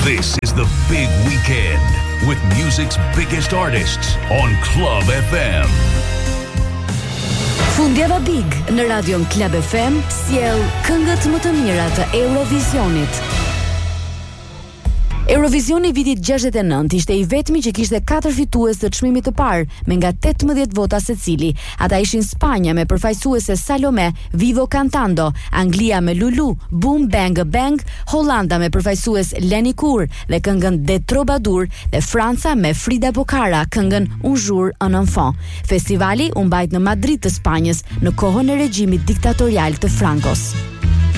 This is the big weekend with music's biggest artists on Club FM. Fundjava Big në radion Club FM sjell këngët më të mira të Eurovisionit. Eurovisioni vitit 69 ishte I vetmi që kishte 4 fitues të çmimit të parë me nga 18 vota secili. Ata ishin Spanja me përfaqësuese Salome, Vivo Cantando, Anglia me Lulu, Boom Bang Bang, Hollanda me përfaqësues Lenny Kur dhe këngën De Troubadour dhe Franca me Frida Bocara këngën Un jour un enfant. Festivali u mbajt në Madrid të Spanjës në kohën e regjimit diktatorial të Francos.